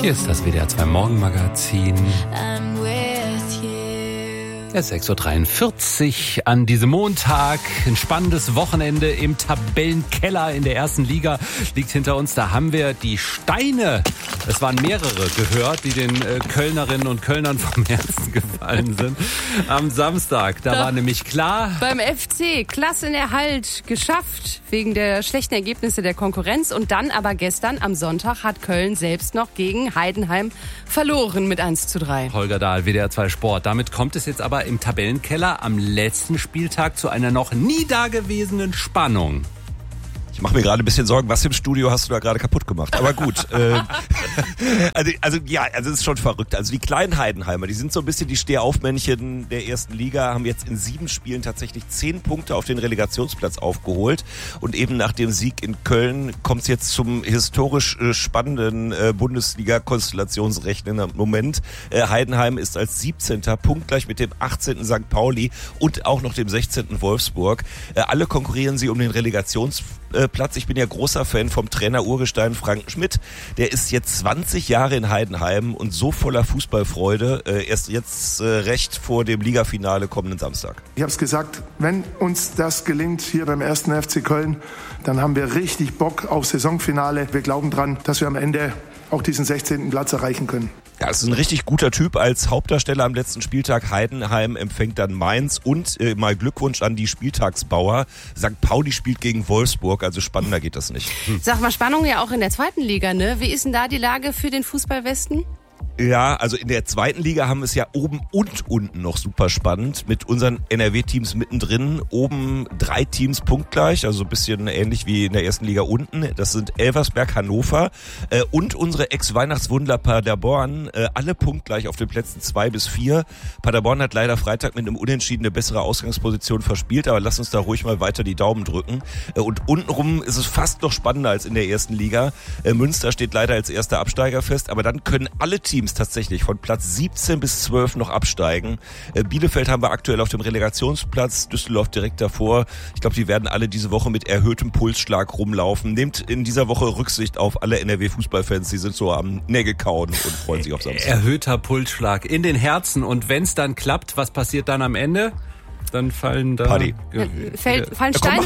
Hier ist das WDR 2 Morgenmagazin. Es ist 6.43 Uhr an diesem Montag. Ein spannendes Wochenende im Tabellenkeller in der ersten Liga liegt hinter uns. Da haben wir die Steine, es waren mehrere, gehört, die den Kölnerinnen und Kölnern vom Herzen gefallen sind. Am Samstag, da war nämlich klar... Beim FC, Klassenerhalt geschafft, wegen der schlechten Ergebnisse der Konkurrenz. Und dann aber gestern am Sonntag hat Köln selbst noch gegen Heidenheim verloren mit 1:3. Holger Dahl, WDR 2 Sport. Damit kommt es jetzt aber im Tabellenkeller am letzten Spieltag zu einer noch nie dagewesenen Spannung. Ich mache mir gerade ein bisschen Sorgen, was im Studio hast du da gerade kaputt gemacht. Aber gut. Also es ist schon verrückt. Also die kleinen Heidenheimer, die sind so ein bisschen die Stehaufmännchen der ersten Liga, haben jetzt in 7 Spielen tatsächlich 10 Punkte auf den Relegationsplatz aufgeholt. Und eben nach dem Sieg in Köln kommt es jetzt zum historisch spannenden Bundesliga-Konstellationsrechnen im Moment. Heidenheim ist als 17. punktgleich mit dem 18. St. Pauli und auch noch dem 16. Wolfsburg. Alle konkurrieren sie um den Relegationsplatz. Ich bin ja großer Fan vom Trainer Urgestein Frank Schmidt. Der ist jetzt 20 Jahre in Heidenheim und so voller Fußballfreude. Erst jetzt recht vor dem Ligafinale kommenden Samstag. Ich habe es gesagt, wenn uns das gelingt hier beim 1. FC Köln, dann haben wir richtig Bock auf Saisonfinale. Wir glauben dran, dass wir am Ende auch diesen 16. Platz erreichen können. Ja, das ist ein richtig guter Typ als Hauptdarsteller am letzten Spieltag. Heidenheim empfängt dann Mainz und mal Glückwunsch an die Spieltagsbauer. St. Pauli spielt gegen Wolfsburg, also spannender geht das nicht. Sag mal, Spannung ja auch in der zweiten Liga, ne? Wie ist denn da die Lage für den Fußballwesten? Ja, also in der zweiten Liga haben wir es ja oben und unten noch super spannend mit unseren NRW-Teams mittendrin. Oben 3 Teams punktgleich, also ein bisschen ähnlich wie in der ersten Liga unten. Das sind Elversberg, Hannover und unsere Ex-Weihnachtswunder Paderborn, alle punktgleich auf den Plätzen 2 bis 4. Paderborn hat leider Freitag mit einem Unentschieden eine bessere Ausgangsposition verspielt, aber lass uns da ruhig mal weiter die Daumen drücken. Und untenrum ist es fast noch spannender als in der ersten Liga. Münster steht leider als erster Absteiger fest, aber dann können alle Teams tatsächlich von Platz 17 bis 12 noch absteigen. Bielefeld haben wir aktuell auf dem Relegationsplatz, Düsseldorf direkt davor. Ich glaube, die werden alle diese Woche mit erhöhtem Pulsschlag rumlaufen. Nehmt in dieser Woche Rücksicht auf alle NRW-Fußballfans, die sind so am Nägel kauen und freuen sich auf Samstag. Erhöhter Pulsschlag in den Herzen und wenn es dann klappt, was passiert dann am Ende? Dann fallen da... Party. Fallen Steine